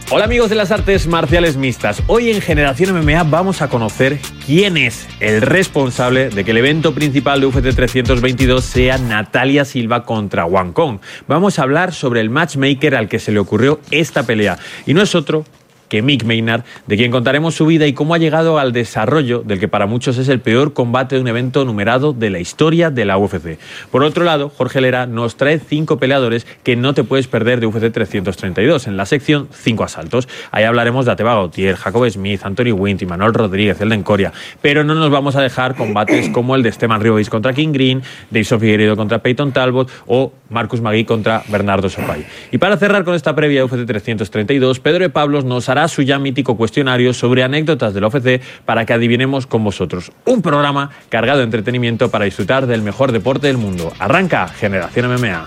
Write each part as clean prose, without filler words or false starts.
Hola amigos de las artes marciales mixtas. Hoy en Generación MMA vamos a conocer quién es el responsable de que el evento principal de UFC 322 sea Natalia Silva contra Wang Kong. Vamos a hablar sobre el matchmaker al que se le ocurrió esta pelea. Y no es otro que Mick Maynard, de quien contaremos su vida y cómo ha llegado al desarrollo del que para muchos es el peor combate de un evento numerado de la historia de la UFC. Por otro lado, Jorge Lera nos trae 5 peleadores que no te puedes perder de UFC 332, en la sección 5 asaltos. Ahí hablaremos de Ateba Gautier, Jacob Smith, Anthony Wint, Manuel Rodríguez, Elden Coria, pero no nos vamos a dejar combates como el de Esteban Ribovics contra King Green, Davison Figueiredo contra Peyton Talbot o Marcus Magui contra Bernardo Sopay. Y para cerrar con esta previa de UFC 332, Pedro de Pablos nos hará su ya mítico cuestionario sobre anécdotas de la UFC para que adivinemos con vosotros. Un programa cargado de entretenimiento para disfrutar del mejor deporte del mundo. Arranca Generación MMA.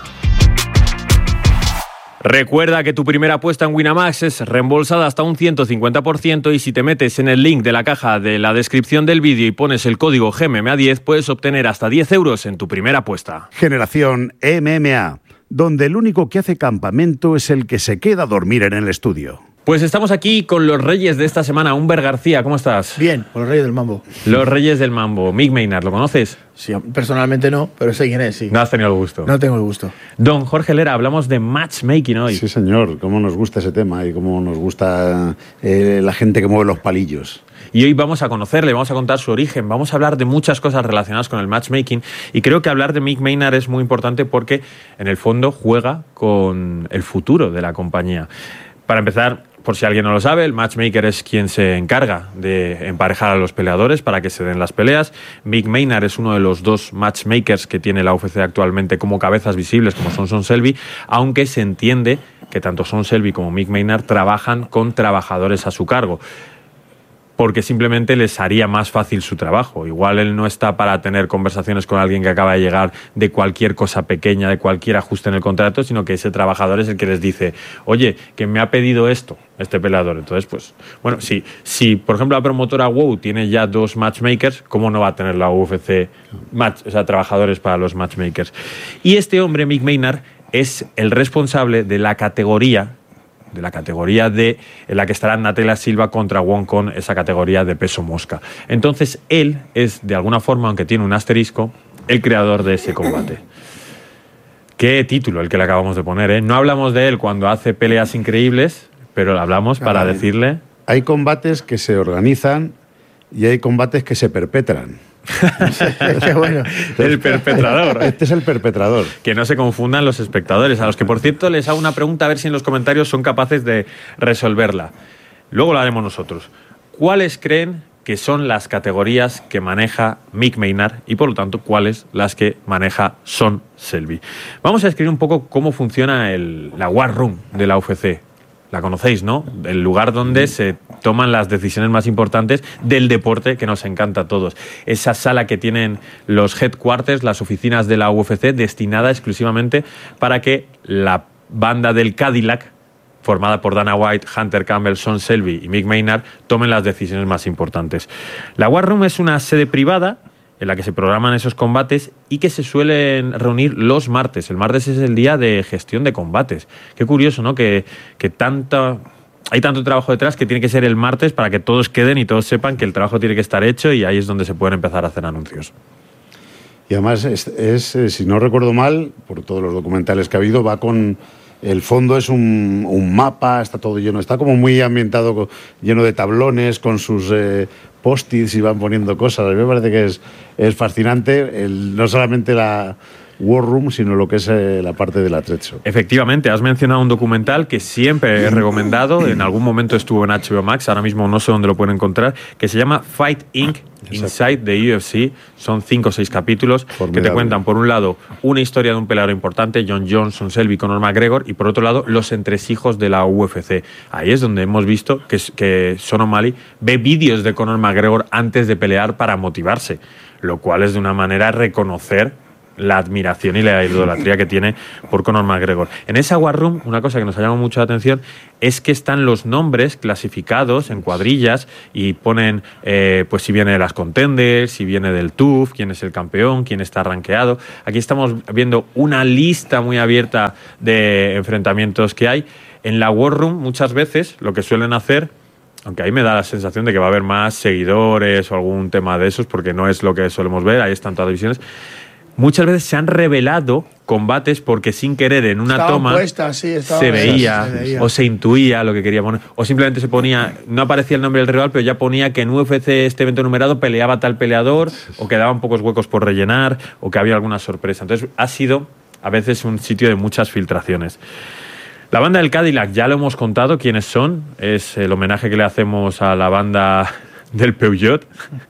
Recuerda que tu primera apuesta en Winamax es reembolsada hasta un 150% y si te metes en el link de la caja de la descripción del vídeo y pones el código GMMA10 puedes obtener hasta 10 euros en tu primera apuesta. Generación MMA, donde el único que hace campamento es el que se queda a dormir en el estudio. Pues estamos aquí con los reyes de esta semana. Humber García, ¿cómo estás? Bien, con los reyes del mambo. Los reyes del mambo. Mick Maynard, ¿lo conoces? Sí, personalmente no, pero sé quién es, sí. No has tenido el gusto. No tengo el gusto. Don Jorge Lera, hablamos de matchmaking hoy. Sí, señor, cómo nos gusta ese tema y cómo nos gusta la gente que mueve los palillos. Y hoy vamos a conocerle, vamos a contar su origen, vamos a hablar de muchas cosas relacionadas con el matchmaking y creo que hablar de Mick Maynard es muy importante porque en el fondo juega con el futuro de la compañía. Para empezar, por si alguien no lo sabe, el matchmaker es quien se encarga de emparejar a los peleadores para que se den las peleas. Mick Maynard es uno de los 2 matchmakers que tiene la UFC actualmente como cabezas visibles, como son Sean Shelby, aunque se entiende que tanto Sean Shelby como Mick Maynard trabajan con trabajadores a su cargo, porque simplemente les haría más fácil su trabajo. Igual él no está para tener conversaciones con alguien que acaba de llegar de cualquier cosa pequeña, de cualquier ajuste en el contrato, sino que ese trabajador es el que les dice, oye, que me ha pedido esto, este peleador. Entonces, pues, bueno, si por ejemplo la promotora WOW tiene ya 2 matchmakers, ¿cómo no va a tener la UFC trabajadores para los matchmakers? Y este hombre, Mick Maynard, es el responsable de la categoría en la que estará Natalia Silva contra Wang Kong, esa categoría de peso mosca. Entonces, él es, de alguna forma, aunque tiene un asterisco, el creador de ese combate. Qué título el que le acabamos de poner, ¿eh? No hablamos de él cuando hace peleas increíbles, pero hablamos para decirle... Hay combates que se organizan y hay combates que se perpetran. Qué bueno. El perpetrador. Este es el perpetrador. Que no se confundan los espectadores, a los que, por cierto, les hago una pregunta a ver si en los comentarios son capaces de resolverla. Luego lo haremos nosotros. ¿Cuáles creen que son las categorías que maneja Mick Maynard y, por lo tanto, cuáles las que maneja Sean Shelby? Vamos a describir un poco cómo funciona la War Room de la UFC. La conocéis, ¿no? El lugar donde se toman las decisiones más importantes del deporte que nos encanta a todos. Esa sala que tienen los headquarters, las oficinas de la UFC, destinada exclusivamente para que la banda del Cadillac, formada por Dana White, Hunter Campbell, Sean Shelby y Mick Maynard, tomen las decisiones más importantes. La War Room es una sede privada en la que se programan esos combates y que se suelen reunir los martes. El martes es el día de gestión de combates. Qué curioso, ¿no? Que hay tanto trabajo detrás que tiene que ser el martes para que todos queden y todos sepan que el trabajo tiene que estar hecho y ahí es donde se pueden empezar a hacer anuncios. Y además, si no recuerdo mal, por todos los documentales que ha habido, va con... El fondo es un mapa, está todo lleno, está como muy ambientado, lleno de tablones con sus post-its y van poniendo cosas. A mí me parece que es fascinante, no solamente la War Room, sino lo que es la parte del atrecho. Efectivamente, has mencionado un documental que siempre he recomendado, en algún momento estuvo en HBO Max, ahora mismo no sé dónde lo pueden encontrar, que se llama Fight Inc. Inside the UFC. Son 5 o 6 capítulos que te cuentan, por un lado, una historia de un peleador importante, John Jones, Sean Shelby, Conor McGregor, y por otro lado, los entresijos de la UFC. Ahí es donde hemos visto que Sean O'Malley ve vídeos de Conor McGregor antes de pelear para motivarse, lo cual es de una manera reconocer la admiración y la idolatría que tiene por Conor McGregor. En esa War Room, una cosa que nos ha llamado mucho la atención es que están los nombres clasificados en cuadrillas y ponen pues si viene de las contenders, si viene del TUF, quién es el campeón, quién está rankeado. Aquí estamos viendo una lista muy abierta de enfrentamientos que hay. En la War Room muchas veces lo que suelen hacer, aunque ahí me da la sensación de que va a haber más seguidores o algún tema de esos, porque no es lo que solemos ver, ahí están todas las divisiones, muchas veces se han revelado combates porque sin querer en una Estaban toma puestas, sí, se veía veía. o se intuía lo que quería poner, o simplemente se ponía, no aparecía el nombre del rival, pero ya ponía que en UFC este evento numerado peleaba tal peleador, o quedaban pocos huecos por rellenar, o que había alguna sorpresa. Entonces ha sido a veces un sitio de muchas filtraciones. La banda del Cadillac, ya lo hemos contado quiénes son, es el homenaje que le hacemos a la banda del Peugeot.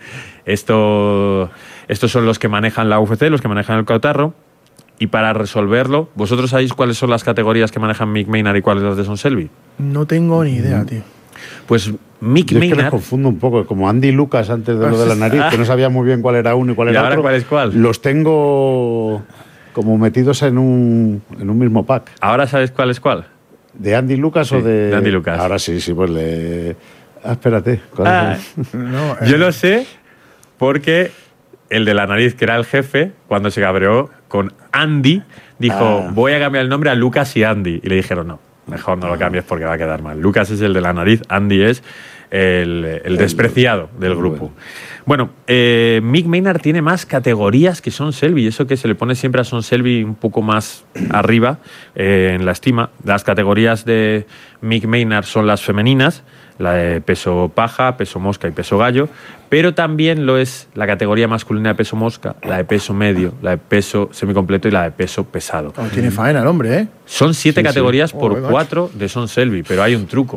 Estos son los que manejan la UFC, los que manejan el cotarro. Y para resolverlo, ¿vosotros sabéis cuáles son las categorías que manejan Mick Maynard y cuáles las de Son Selby? No tengo ni idea, tío. Pues Mick Yo es que les Maynard... confundo un poco, como Andy Lucas antes de lo de la nariz, que no sabía muy bien cuál era uno y cuál ¿Y era ahora otro. cuál es cuál? Los tengo como metidos en un mismo pack. ¿Ahora sabes cuál es cuál? ¿De Andy Lucas Sí, o de...? de Andy Lucas. Ahora sí, pues le... espérate. ¿cuál es? No, Yo lo sé porque el de la nariz, que era el jefe, cuando se cabreó con Andy, dijo, voy a cambiar el nombre a Lucas y Andy. Y le dijeron, no, mejor no lo cambies porque va a quedar mal. Lucas es el de la nariz, Andy es el despreciado del grupo. Bueno, Mick Maynard tiene más categorías que Son Selby, eso que se le pone siempre a Son Selby un poco más arriba en la estima. Las categorías de Mick Maynard son las femeninas, la de peso paja, peso mosca y peso gallo, pero también lo es la categoría masculina de peso mosca, la de peso medio, la de peso semicompleto y la de peso pesado. no, tiene faena el hombre, ¿eh? Son 7 Sí, categorías sí. por Joder, 4 de Son Selby, pero hay un truco.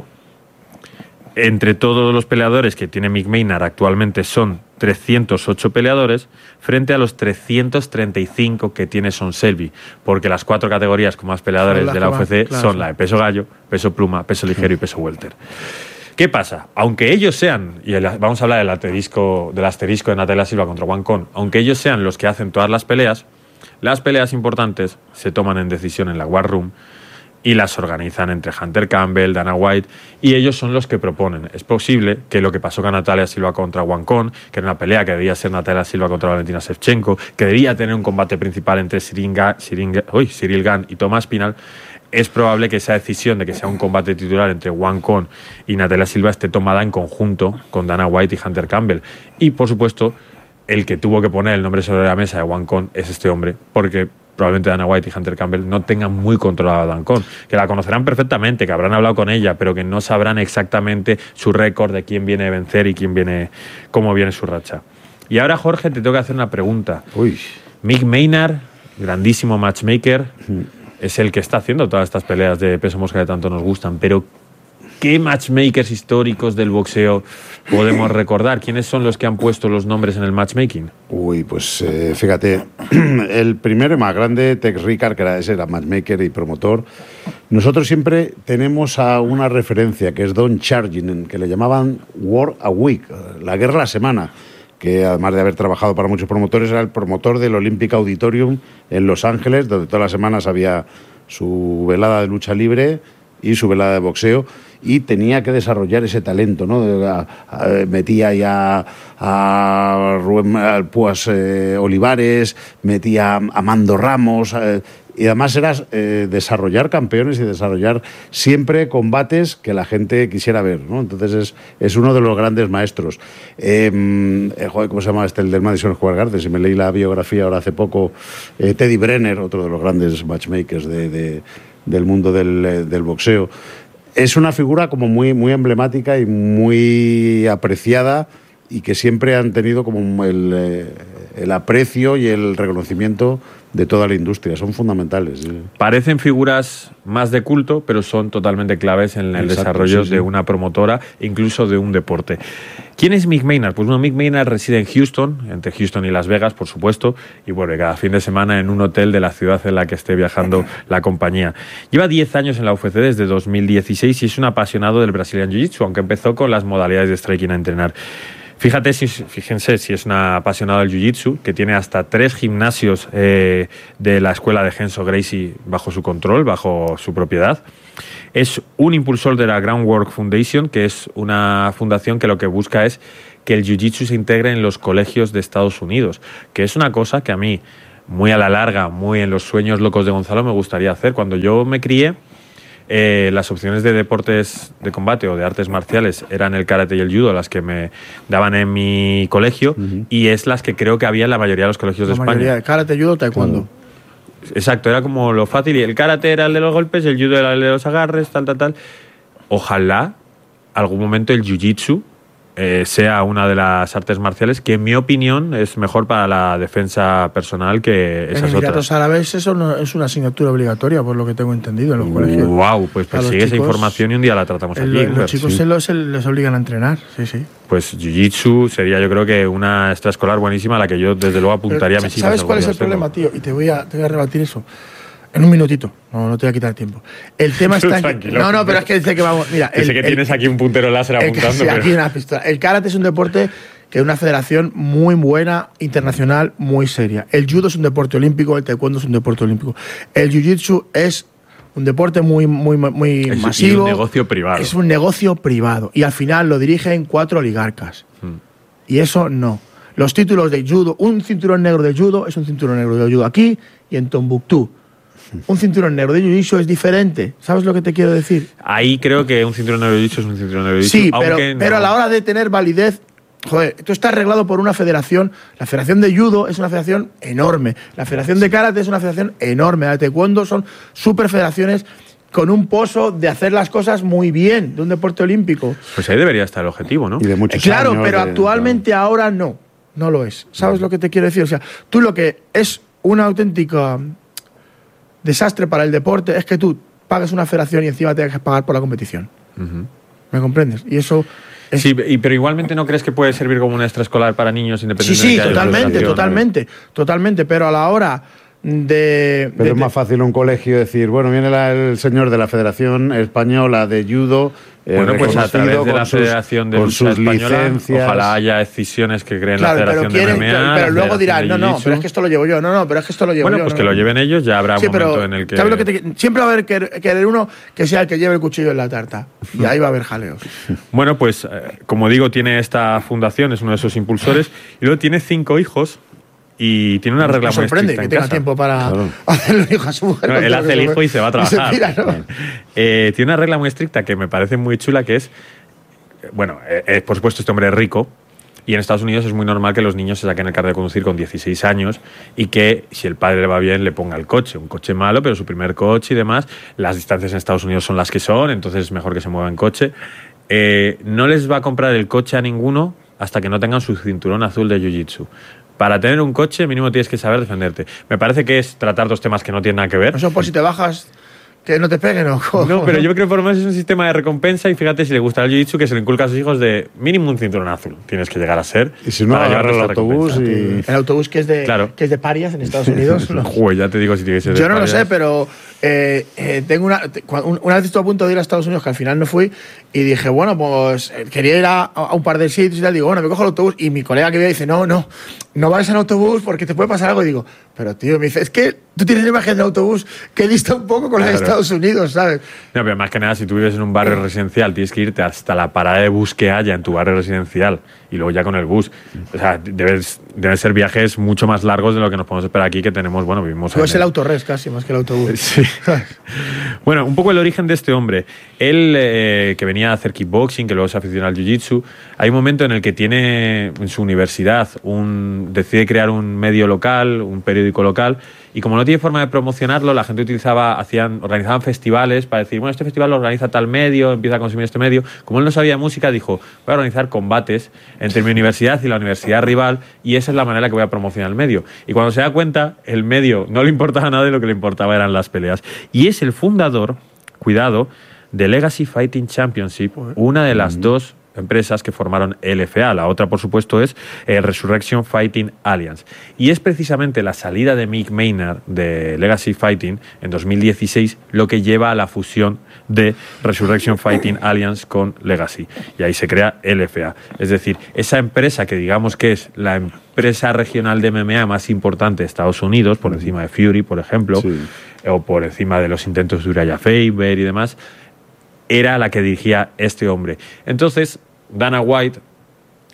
Entre todos los peleadores que tiene Mick Maynard actualmente son 308 peleadores frente a los 335 que tiene Son Selby, porque las 4 categorías con más peleadores Son las de la que van, UFC claro, son sí. la de peso gallo, peso pluma, peso ligero y peso welter. ¿Qué pasa? Aunque ellos sean, y vamos a hablar del asterisco de Natalia Silva contra Juan Con, aunque ellos sean los que hacen todas las peleas importantes se toman en decisión en la War Room y las organizan entre Hunter Campbell, Dana White, y ellos son los que proponen. Es posible que lo que pasó con Natalia Silva contra Juan Con, que era una pelea que debía ser Natalia Silva contra Valentina Shevchenko, que debía tener un combate principal entre Cyril Gane y Tomás Pinal, es probable que esa decisión de que sea un combate titular entre Juan Con y Natalia Silva esté tomada en conjunto con Dana White y Hunter Campbell. Y, por supuesto, el que tuvo que poner el nombre sobre la mesa de Juan Con es este hombre, porque probablemente Dana White y Hunter Campbell no tengan muy controlada a Dan Con, que la conocerán perfectamente, que habrán hablado con ella, pero que no sabrán exactamente su récord de quién viene a vencer y cómo viene su racha. Y ahora, Jorge, te tengo que hacer una pregunta. Uy. Mick Maynard, grandísimo matchmaker, es el que está haciendo todas estas peleas de peso mosca que tanto nos gustan, pero ¿qué matchmakers históricos del boxeo podemos recordar? ¿Quiénes son los que han puesto los nombres en el matchmaking? Uy, pues fíjate, el primero y más grande, Tex Rickard, que era matchmaker y promotor. Nosotros siempre tenemos a una referencia, que es Don Chargin, que le llamaban War a Week, la guerra a la semana, que además de haber trabajado para muchos promotores, era el promotor del Olympic Auditorium en Los Ángeles, donde todas las semanas había su velada de lucha libre y su velada de boxeo, y tenía que desarrollar ese talento, ¿no? Metía ya a Rubén Púas Olivares, metía a Mando Ramos, y además era desarrollar campeones y desarrollar siempre combates que la gente quisiera ver, ¿no? Entonces es uno de los grandes maestros. Joder, ¿cómo se llama el del Madison Square Garden? Si me leí la biografía ahora hace poco, Teddy Brenner, otro de los grandes matchmakers del mundo del boxeo. Es una figura como muy, muy emblemática y muy apreciada, y que siempre han tenido como el aprecio y el reconocimiento de toda la industria. Son fundamentales. Parecen figuras más de culto, pero son totalmente claves en el desarrollo de una promotora, incluso de un deporte. ¿Quién es Mick Maynard? Pues bueno, Mick Maynard reside en Houston, entre Houston y Las Vegas, por supuesto, y vuelve cada fin de semana en un hotel de la ciudad en la que esté viajando la compañía. Lleva 10 años en la UFC desde 2016 y es un apasionado del Brazilian Jiu-Jitsu, aunque empezó con las modalidades de striking a entrenar. Fíjense si es una apasionada del Jiu-Jitsu, que tiene hasta 3 gimnasios de la escuela de Renzo Gracie bajo su control, bajo su propiedad. Es un impulsor de la Groundwork Foundation, que es una fundación que lo que busca es que el Jiu-Jitsu se integre en los colegios de Estados Unidos, que es una cosa que a mí, muy a la larga, muy en los sueños locos de Gonzalo, me gustaría hacer. Cuando yo me crié, las opciones de deportes de combate o de artes marciales eran el karate y el judo, las que me daban en mi colegio, y es las que creo que había en la mayoría de los colegios de España. mayoría de karate, judo, taekwondo. Exacto, era como lo fácil, y el karate era el de los golpes, el judo era el de los agarres, tal. Ojalá algún momento el jiu-jitsu sea una de las artes marciales que, en mi opinión, es mejor para la defensa personal que esas otras. En Emiratos Árabes eso no es una asignatura obligatoria, por lo que tengo entendido, en los colegios. Wow, pues persigue esa información y un día la tratamos aquí. Los chicos les obligan a entrenar, sí. Pues jiu-jitsu sería, yo creo que una extraescolar buenísima a la que yo desde luego apuntaría a mis hijos. ¿Sabes cuál es el problema, tío? Y te voy a rebatir eso. En un minutito, no te voy a quitar tiempo. El tema está en que, no, pero es que dice que vamos. Mira, sé que tienes aquí un puntero láser apuntando. Sí, aquí una pistola. El karate es un deporte que es una federación muy buena, internacional, muy seria. El judo es un deporte olímpico, el taekwondo es un deporte olímpico. El jiu-jitsu es un deporte muy masivo. Es un negocio privado. Es un negocio privado. Y al final lo dirigen 4 oligarcas. Y eso no. Los títulos de judo, un cinturón negro de judo es un cinturón negro de judo aquí y en Tombuctú. Un cinturón negro de jiu-jitsu es diferente. ¿Sabes lo que te quiero decir? Ahí creo que un cinturón negro de jiu-jitsu es un cinturón negro de jiu-jitsu. Sí, pero a la hora de tener validez, joder, esto está arreglado por una federación. La federación de judo es una federación enorme. La federación de karate es una federación enorme. La de taekwondo son super federaciones con un pozo de hacer las cosas muy bien, de un deporte olímpico. Pues ahí debería estar el objetivo, ¿no? Y de muchos claro, años pero actualmente ahora no lo es. ¿Sabes lo que te quiero decir? O sea, tú lo que es una auténtica desastre para el deporte es que tú pagues una federación y encima tengas que pagar por la competición. ¿Me comprendes? Y eso es... Sí, pero igualmente ¿no crees que puede servir como una extraescolar para niños independientemente? Sí, totalmente. Pero a la hora Pero es más fácil un colegio decir, bueno, viene el señor de la Federación Española de Judo. Bueno, pues a través de la Federación de Lucha Española, licencias. Ojalá haya decisiones que creen la Federación de MMA. Pero luego dirán, no, pero es que esto lo llevo yo. Pero es que esto lo llevo yo. Bueno, pues que lo lleven ellos, ya habrá un momento en el que... ¿sabes lo que siempre va a haber querer uno que sea el que lleve el cuchillo en la tarta. Y ahí va a haber jaleos. Bueno, pues como digo, tiene esta fundación, es uno de esos impulsores, y luego tiene 5 hijos. Y tiene una regla muy estricta. Me sorprende que tenga tiempo para hacerle el hijo a su mujer. No, él hace el hijo y se va a trabajar. Tira, ¿no? Tiene una regla muy estricta que me parece muy chula, que es, bueno, por supuesto este hombre es rico, y en Estados Unidos es muy normal que los niños se saquen el carnet de conducir con 16 años y que, si el padre le va bien, le ponga el coche. Un coche malo, pero su primer coche y demás. Las distancias en Estados Unidos son las que son, entonces es mejor que se mueva en coche. No les va a comprar el coche a ninguno hasta que no tengan su cinturón azul de Jiu-Jitsu. Para tener un coche, mínimo tienes que saber defenderte. Me parece que es tratar dos temas que no tienen nada que ver. Eso por si te bajas, que no te peguen o... No, pero yo creo que por lo menos es un sistema de recompensa, y fíjate, si le gusta el jiu-jitsu, que se le inculca a sus hijos de mínimo un cinturón azul. Tienes que llegar a ser. Y si no, agarra el autobús y... El autobús que es de parias en Estados Unidos. Joder, ya te digo si tiene que ser de Yo no parias. lo sé, pero tengo una vez estuve a punto de ir a Estados Unidos, que al final no fui, y dije, bueno, pues quería ir a un par de sitios y tal. Digo, bueno, me cojo el autobús, y mi colega que viene dice, no vayas en autobús porque te puede pasar algo. Y digo, pero tío, me dice, es que tú tienes la imagen del autobús que dista un poco con la de Estados Unidos, ¿sabes? No, pero más que nada, si tú vives en un barrio residencial, tienes que irte hasta la parada de bus que haya en tu barrio residencial y luego ya con el bus. O sea, deben ser viajes mucho más largos de lo que nos podemos esperar aquí, que tenemos, bueno, vivimos... Pues el autorres casi, más que el autobús. Sí. Bueno, un poco el origen de este hombre. Él, que venía a hacer kickboxing, que luego se aficionó al jiu-jitsu, hay un momento en el que tiene en su universidad decide crear un medio local, un periódico local, y como no tiene forma de promocionarlo, la gente organizaban festivales para decir, bueno, este festival lo organiza tal medio, empieza a consumir este medio. Como él no sabía de música, dijo, voy a organizar combates entre mi universidad y la universidad rival, y esa es la manera que voy a promocionar el medio. Y cuando se da cuenta, el medio no le importaba nada, y lo que le importaba eran las peleas. Y es el fundador, cuidado, de Legacy Fighting Championship, una de las dos empresas que formaron LFA. La otra, por supuesto, es Resurrection Fighting Alliance. Y es precisamente la salida de Mick Maynard de Legacy Fighting en 2016 lo que lleva a la fusión de Resurrection Fighting Alliance con Legacy. Y ahí se crea LFA. Es decir, esa empresa que digamos que es la empresa regional de MMA más importante de Estados Unidos, por encima de Fury, por ejemplo, o por encima de los intentos de Uriah Faber y demás, era la que dirigía este hombre. Entonces, Dana White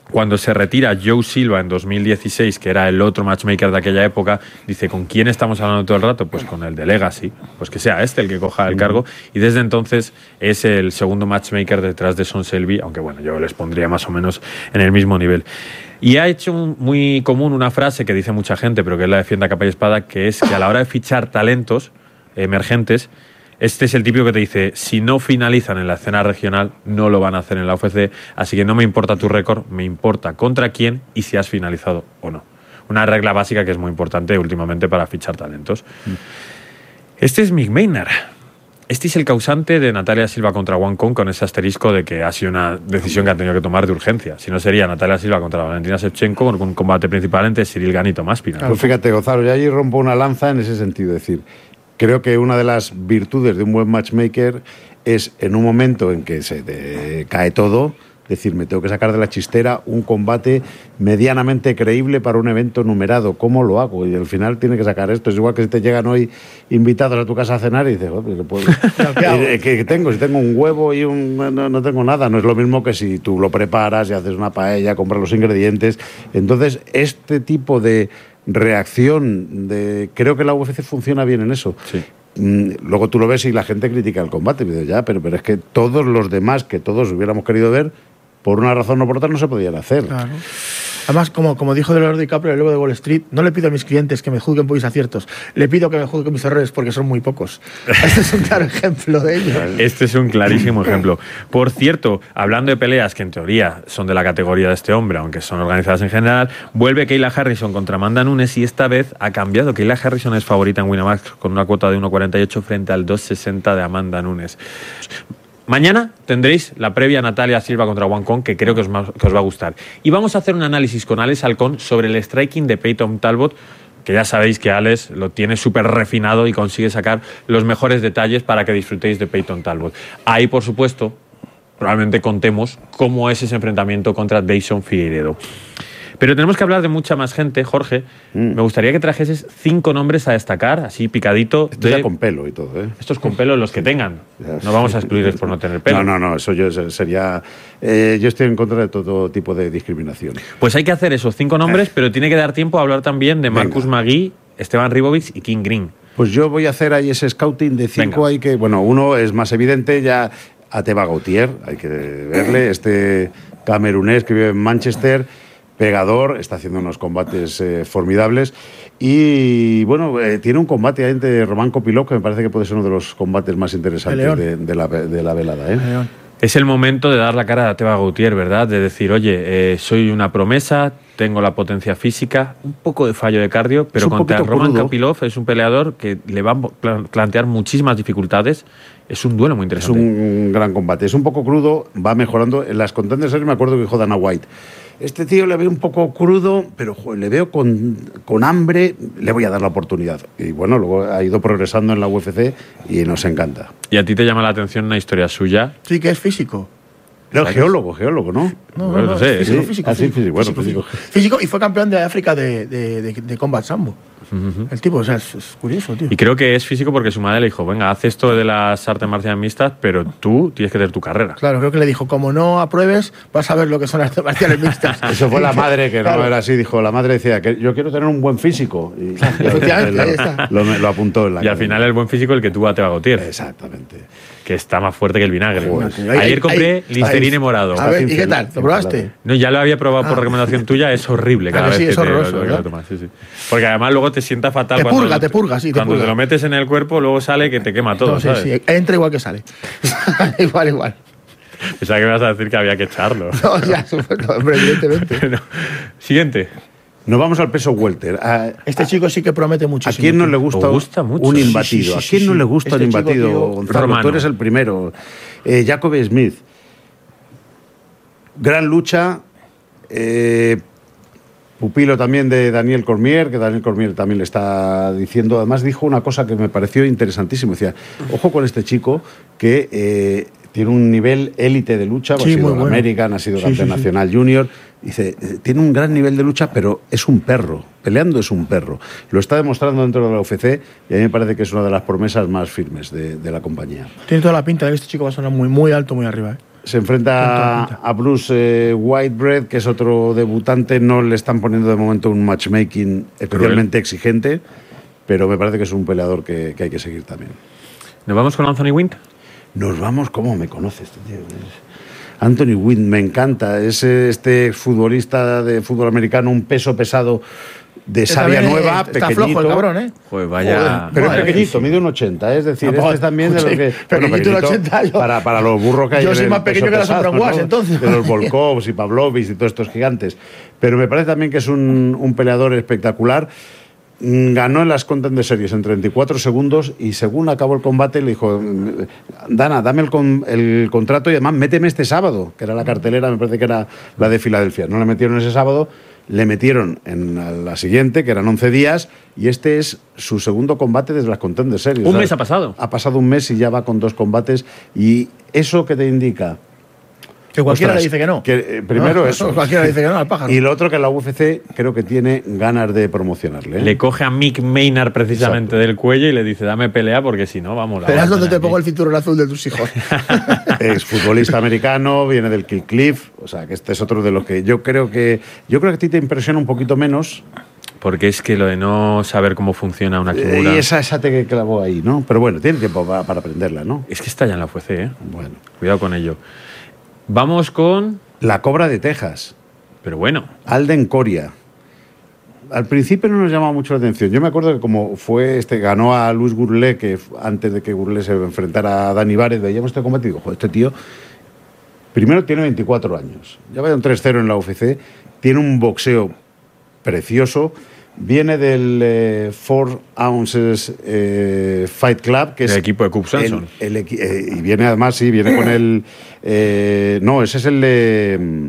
Cuando se retira Joe Silva en 2016, que era el otro matchmaker de aquella época, dice, ¿con quién estamos hablando todo el rato? Pues con el de Legacy, pues que sea este el que coja el cargo, y desde entonces es el segundo matchmaker detrás de Sean Shelby, aunque bueno, yo les pondría más o menos en el mismo nivel. Y ha hecho muy común una frase que dice mucha gente, pero que él la defiende a capa y espada, que es que a la hora de fichar talentos emergentes, este es el típico que te dice, si no finalizan en la escena regional, no lo van a hacer en la UFC, así que no me importa tu récord, me importa contra quién y si has finalizado o no. Una regla básica que es muy importante últimamente para fichar talentos. Este es Mick Maynard. Este es el causante de Natalia Silva contra Wang Kong, con ese asterisco de que ha sido una decisión que han tenido que tomar de urgencia. Si no, sería Natalia Silva contra Valentina Shevchenko con un combate principal entre Cyril Gane y Tomás Pina. Pues fíjate, Gonzalo, yo allí rompo una lanza en ese sentido. Es decir, creo que una de las virtudes de un buen matchmaker es, en un momento en que se te cae todo, decir, me tengo que sacar de la chistera un combate medianamente creíble para un evento numerado. ¿Cómo lo hago? Y al final tiene que sacar esto. Es igual que si te llegan hoy invitados a tu casa a cenar y dices, ¿qué tengo? Si tengo un huevo y no tengo nada. No es lo mismo que si tú lo preparas y haces una paella, compras los ingredientes. Entonces, este tipo de reacción, creo que la UFC funciona bien en eso. Sí. Luego tú lo ves y la gente critica el combate. Y dices, ya, pero es que todos los demás que todos hubiéramos querido ver, por una razón o por otra, no se podían hacer. Claro. Además, como dijo Leonardo DiCaprio, el lobo de Wall Street, no le pido a mis clientes que me juzguen por mis aciertos, le pido que me juzguen mis errores porque son muy pocos. Este es un claro ejemplo de ello. Este es un clarísimo ejemplo. Por cierto, hablando de peleas que en teoría son de la categoría de este hombre, aunque son organizadas en general, vuelve Kayla Harrison contra Amanda Nunes y esta vez ha cambiado. Kayla Harrison es favorita en Winamax con una cuota de 1,48 frente al 2,60 de Amanda Nunes. Mañana tendréis la previa Natalia Silva contra Wang Kong, que creo que os va a gustar. Y vamos a hacer un análisis con Alex Halcón sobre el striking de Peyton Talbot, que ya sabéis que Alex lo tiene súper refinado y consigue sacar los mejores detalles para que disfrutéis de Peyton Talbot. Ahí, por supuesto, probablemente contemos cómo es ese enfrentamiento contra Dayson Figueiredo. Pero tenemos que hablar de mucha más gente, Jorge. Me gustaría que trajeses 5 nombres a destacar, así picadito. Esto ya con pelo y todo, ¿eh? Estos con pelo, los que tengan. No vamos a excluirles por no tener pelo. No, eso sería... yo estoy en contra de todo tipo de discriminación. Pues hay que hacer esos 5 nombres, pero tiene que dar tiempo a hablar también de Marcus Magui, Esteban Ribovic y King Green. Pues yo voy a hacer ahí ese scouting de 5. Hay que... Bueno, uno es más evidente, ya Ateba Gautier, hay que verle. Este camerunés que vive en Manchester... pegador, está haciendo unos combates formidables y bueno, tiene un combate entre Román Kopilov que me parece que puede ser uno de los combates más interesantes de la velada, ¿eh? Es el momento de dar la cara a Teba Gautier, ¿verdad? De decir, oye, soy una promesa, tengo la potencia física, un poco de fallo de cardio, pero contra Román Kopilov es un peleador que le va a plantear muchísimas dificultades. Es un duelo muy interesante. Es un gran combate. Es un poco crudo, va mejorando. En las Contender Series me acuerdo que dijo Dana White, este tío le veo un poco crudo, pero joder, le veo con hambre, le voy a dar la oportunidad. Y bueno, luego ha ido progresando en la UFC y nos encanta. ¿Y a ti te llama la atención una historia suya? Sí, que es físico. No, geólogo, ¿no? No sé. Físico. Físico y fue campeón de África de Combat Sambo. El tipo, o sea, es curioso, tío. Y creo que es físico porque su madre le dijo, venga, haz esto de las artes marciales mixtas, pero tú tienes que tener tu carrera. Claro, creo que le dijo, como no apruebes, vas a ver lo que son artes marciales mixtas. Eso fue la madre, que claro. No era así, dijo, la madre decía, que yo quiero tener un buen físico. Y efectivamente, ahí está. Lo apuntó en la Y al final el buen físico el que tuvo a Teba Gautier. Exactamente. Que está más fuerte que el vinagre. Joder. Ayer compré Listerine morado. A ver, ¿y qué tal? ¿Lo probaste? No, ya lo había probado por recomendación tuya, es horrible cada vez sí, que es horroroso, te lo tomas. Sí. Porque además luego te sienta fatal te purga, sí. Cuando te lo metes en el cuerpo, luego sale que te quema todo, ¿sabes? Sí, entra igual que sale. igual. Pensaba que me ibas a decir que había que echarlo. No, ya, hombre, evidentemente. No. Siguiente. Nos vamos al peso welter. Este chico sí que promete muchísimo. ¿A quién no le gusta mucho? Un imbatido? ¿A quién no le gusta un imbatido, Gonzalo? Romano. Tú eres el primero. Jacob Smith. Gran lucha. Pupilo también de Daniel Cormier, que Daniel Cormier también le está diciendo. Además dijo una cosa que me pareció interesantísima. Decía, ojo con este chico que tiene un nivel élite de lucha, ha sido bueno. American, ha sido campeón nacional junior. Dice, tiene un gran nivel de lucha, pero es un perro. Peleando es un perro. Lo está demostrando dentro de la UFC y a mí me parece que es una de las promesas más firmes de la compañía. Tiene toda la pinta de que este chico va a sonar muy, muy alto, muy arriba, ¿eh? Se enfrenta a Bruce Whitebread, que es otro debutante. No le están poniendo de momento un matchmaking especialmente exigente, pero me parece que es un peleador que hay que seguir también. ¿Nos vamos con Anthony Wint? Nos vamos, ¿cómo me conoces, tío? Anthony Wint, me encanta. Es este futbolista de fútbol americano, un peso pesado de savia nueva, está pequeñito. Flojo el cabrón, ¿eh? Pues vaya. Pero es pequeñito, mide un 80, es decir, este es también de los que... Pequeñito un 80, para los burros que hay. Yo soy más pequeño que la Sombra Guas, entonces. De los Volkovs y Pavlovich y todos estos gigantes. Pero me parece también que es un peleador espectacular. Ganó en las Contender Series en 34 segundos y según acabó el combate le dijo: Dana, dame el contrato y además méteme este sábado, que era la cartelera, me parece que era la de Filadelfia. No le metieron ese sábado, le metieron en la siguiente, que eran 11 días, y este es su segundo combate desde las Contender Series. ¿Un mes ha pasado? Ha pasado un mes y ya va con 2 combates. ¿Y eso qué te indica? Que cualquiera Ostras, le dice que no. Primero eso. Cualquiera le dice que no al pájaro. Y lo otro, que la UFC creo que tiene ganas de promocionarle. Le coge a Mick Maynard precisamente del cuello y le dice: dame pelea porque si no, vamos. Verás donde te pongo el cinturón azul de tus hijos. Es futbolista americano, viene del Kill Cliff. O sea, que este es otro de los que yo creo que a ti te impresiona un poquito menos. Porque es que lo de no saber cómo funciona una figura. Y esa te clavó ahí, ¿no? Pero bueno, tiene tiempo para aprenderla, ¿no? Es que está ya en la UFC, ¿eh? Bueno. Cuidado con ello. Vamos con... La Cobra de Texas. Pero bueno. Alden Coria. Al principio no nos llamaba mucho la atención. Yo me acuerdo que como ganó a Luis Gurlé, que antes de que Gurlé se enfrentara a Dani Vares, veíamos este combate y digo: joder, este tío, primero tiene 24 años, ya va de un 3-0 en la UFC, tiene un boxeo precioso, viene del 4 Ounces Fight Club, que es el equipo de Cub Samson. Y viene además, sí, viene con el... no, ese es el de...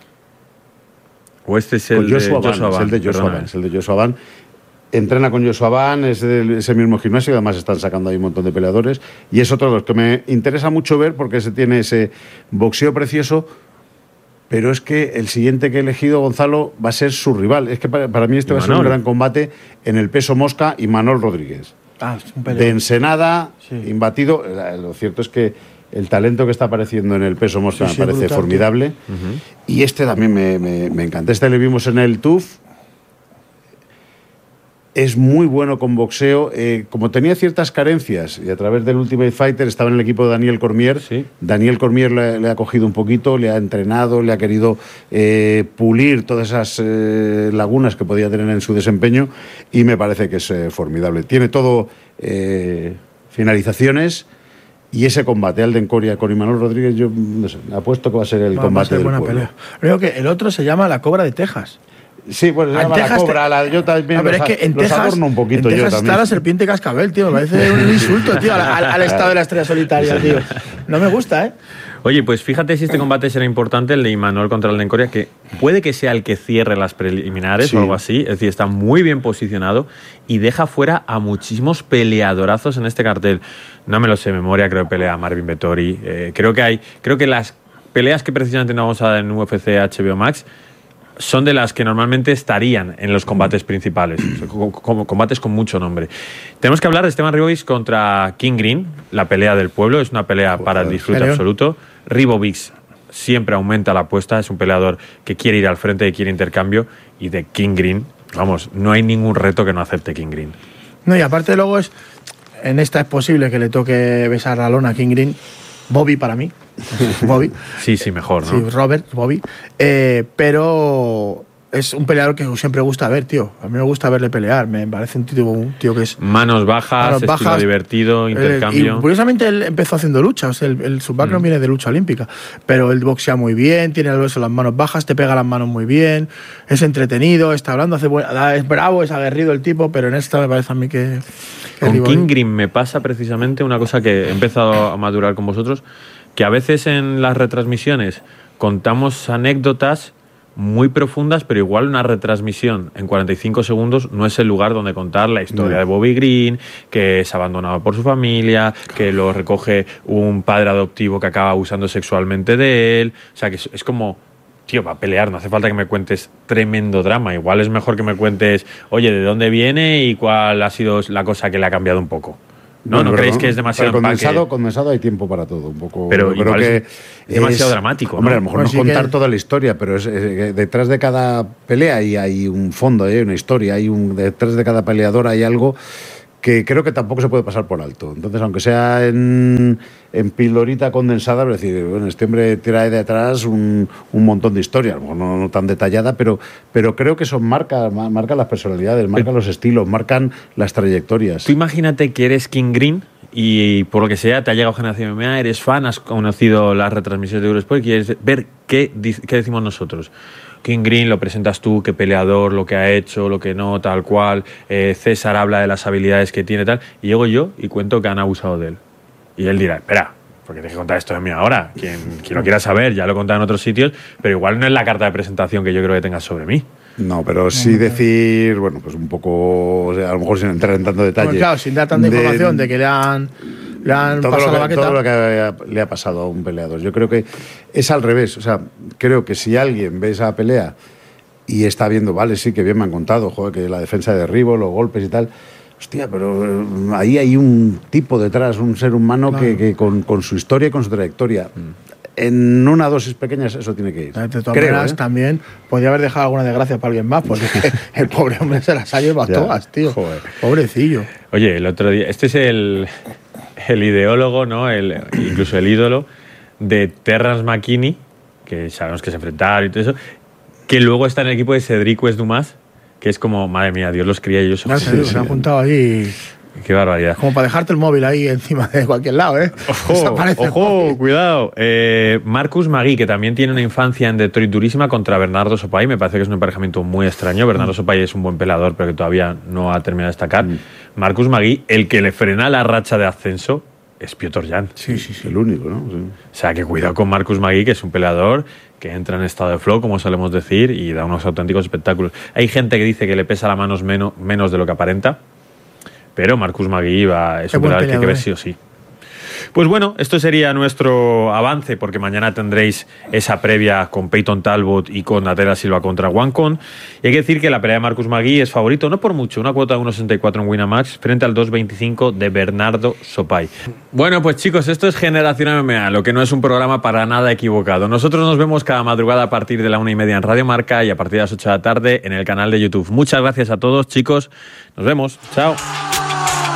O este es el de Joshua Van. Es el de Joshua Van. Entrena con Joshua Van, es de ese mismo gimnasio, además están sacando ahí un montón de peleadores. Y es otro de los que me interesa mucho ver porque tiene ese boxeo precioso. Pero es que el siguiente que he elegido, Gonzalo, va a ser su rival. Es que para mí este va a ser un gran combate en el peso mosca, y Manol Rodríguez. De Ensenada, sí. Imbatido. Lo cierto es que el talento que está apareciendo en el peso mosca me parece brutal, formidable. Y este también me encanta. Este le vimos en el TUF. Es muy bueno con boxeo. Como tenía ciertas carencias, y a través del Ultimate Fighter estaba en el equipo de Daniel Cormier, sí. Daniel Cormier le ha cogido un poquito, le ha entrenado, le ha querido pulir todas esas lagunas que podía tener en su desempeño, y me parece que es formidable. Tiene todo finalizaciones, y ese combate, Alden Coria con Imanol Rodríguez, yo no sé, apuesto que va a ser el combate del pueblo. Pelea. Creo que el otro se llama La Cobra de Texas. Sí, pues se llama La Cobra. Yo también pero es que en Texas, adorno un poquito. En Texas está la serpiente cascabel, tío. Me parece un insulto, tío, al estado de la estrella solitaria, tío. No me gusta, ¿eh? Oye, pues fíjate si este combate será importante, el de Imanol contra Alden Coria, que puede que sea el que cierre las preliminares, sí, o algo así. Es decir, está muy bien posicionado y deja fuera a muchísimos peleadorazos en este cartel. No me lo sé de memoria, creo que pelea Marvin Vettori. Creo que las peleas que precisamente no vamos a dar en UFC HBO Max son de las que normalmente estarían en los combates principales, combates con mucho nombre. Tenemos que hablar de Esteban Ribovics contra King Green, la pelea del pueblo, es una pelea para el disfrute absoluto. Ribovics siempre aumenta la apuesta, es un peleador que quiere ir al frente, que quiere intercambio, y de King Green, vamos, no hay ningún reto que no acepte King Green. No, y aparte luego en esta es posible que le toque besar la lona a King Green, Bobby para mí. Bobby. Sí, mejor, ¿no? Sí, Robert, Bobby. Pero es un peleador que siempre gusta ver, tío. A mí me gusta verle pelear. Me parece un tío que es... Manos bajas, estilo divertido, intercambio. Y curiosamente él empezó haciendo lucha. O sea, su background viene de lucha olímpica. Pero él boxea muy bien, tiene las manos bajas, te pega las manos muy bien, es entretenido, está hablando, es bravo, es aguerrido el tipo, pero en esta me parece a mí que con King Green me pasa precisamente una cosa que he empezado a madurar con vosotros, que a veces en las retransmisiones contamos anécdotas muy profundas, pero igual una retransmisión en 45 segundos no es el lugar donde contar la historia de Bobby Green, que es abandonado por su familia, que lo recoge un padre adoptivo que acaba abusando sexualmente de él. O sea, que es como... Tío, para pelear no hace falta que me cuentes tremendo drama. Igual es mejor que me cuentes, oye, ¿de dónde viene y cuál ha sido la cosa que le ha cambiado un poco? ¿No creéis que es demasiado condensado hay tiempo para todo, un poco. Pero creo que es demasiado dramático, hombre, ¿no? a lo mejor Pues no sí contar que... toda la historia, pero es detrás de cada pelea hay un fondo, hay una historia, detrás de cada peleador hay algo que creo que tampoco se puede pasar por alto. Entonces, aunque sea en pildorita condensada, es decir, bueno, este hombre trae de atrás un montón de historias, no tan detallada, pero creo que eso marca las personalidades, marca los estilos, marcan las trayectorias. Tú imagínate que eres King Green y por lo que sea te ha llegado Generación MMA, eres fan, has conocido las retransmisiones de Eurosport y quieres ver qué decimos nosotros. King Green lo presentas tú, qué peleador, lo que ha hecho, lo que no, tal cual. César habla de las habilidades que tiene, tal. Y llego yo y cuento que han abusado de él. Y él dirá, espera, porque tienes que contar esto de mí ahora. Quien lo quiera saber, ya lo he contado en otros sitios, pero igual no es la carta de presentación que yo creo que tengas sobre mí. No, pero sí decir, bueno, pues un poco, o sea, a lo mejor sin entrar en tanto detalle. Pues claro, sin dar tanta información de que le han pasado la baqueta. Todo lo que le ha pasado a un peleador. Yo creo que es al revés. O sea, creo que si alguien ve esa pelea y está viendo, vale, sí, que bien me han contado, joder, que la defensa de derribo, los golpes y tal. Hostia, pero ahí hay un tipo detrás, un ser humano claro, que con su historia y con su trayectoria. En una dosis pequeña eso tiene que ir. De todas maneras, también podría haber dejado alguna desgracia para alguien más, porque el pobre hombre se las ha llevado todas, tío. Joder. Pobrecillo. Oye, el otro día, este es el ideólogo, ¿no? Incluso el ídolo de Terrence McKinney, que sabemos que se enfrentaron y todo eso, que luego está en el equipo de Cedric West Dumas, que es como, madre mía, Dios los cría y ellos. Se han juntado ahí. Qué barbaridad. Como para dejarte el móvil ahí encima de cualquier lado, ¿eh? Ojo, cuidado. Marcus Magui, que también tiene una infancia en Detroit durísima contra Bernardo Sopay. Me parece que es un emparejamiento muy extraño. Bernardo Sopay es un buen peleador, pero que todavía no ha terminado de destacar. Marcus Magui, el que le frena la racha de ascenso es Piotr Jan. Sí. El único, ¿no? Sí. O sea, que cuidado con Marcus Magui, que es un peleador que entra en estado de flow, como solemos decir, y da unos auténticos espectáculos. Hay gente que dice que le pesa la mano menos de lo que aparenta, pero Marcus Magui es un peleador que hay que ver sí o sí. Pues bueno, esto sería nuestro avance, porque mañana tendréis esa previa con Peyton Talbot y con Natera Silva contra Wancon. Y hay que decir que la pelea de Marcus Magui es favorito, no por mucho, una cuota de 1,64 en Winamax frente al 2,25 de Bernardo Sopay. Bueno, pues chicos, esto es Generación MMA, lo que no es un programa para nada equivocado. Nosotros nos vemos cada madrugada a partir de la 1:30 en Radio Marca y a partir de las 8 de la tarde en el canal de YouTube. Muchas gracias a todos, chicos. Nos vemos. Chao.